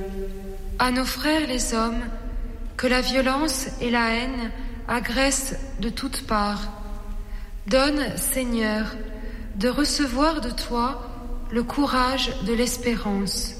À nos frères les hommes, que la violence et la haine agressent de toutes parts, donne, Seigneur, de recevoir de toi le courage de l'espérance.